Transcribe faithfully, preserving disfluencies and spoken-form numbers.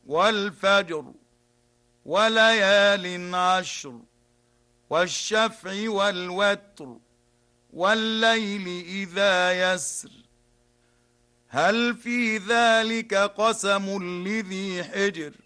والفجر وليال عشر والشفع والوتر والليل إذا يسر هل في ذلك قسم لذي حجر